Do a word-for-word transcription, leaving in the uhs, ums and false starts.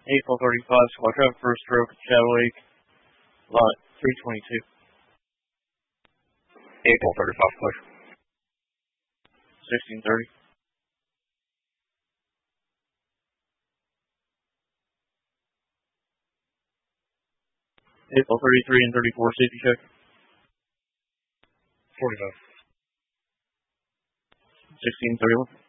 April thirty-five, squad traffic, first stroke, Shadow Lake, lot three twenty-two. April thirty-five, clear. sixteen thirty. April thirty-three and thirty-four, safety check. forty-five. sixteen thirty-one.